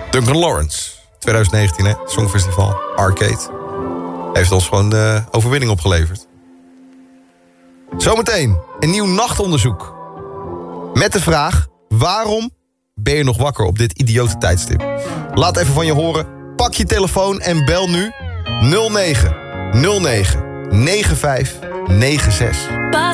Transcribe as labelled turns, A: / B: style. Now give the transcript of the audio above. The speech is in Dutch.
A: Duncan Lawrence, 2019 hè, Songfestival, Arcade. Heeft ons gewoon de overwinning opgeleverd. Zometeen een nieuw nachtonderzoek. Met de vraag, waarom ben je nog wakker op dit idiote tijdstip? Laat even van je horen. Pak je telefoon en bel nu 09 09 95 96.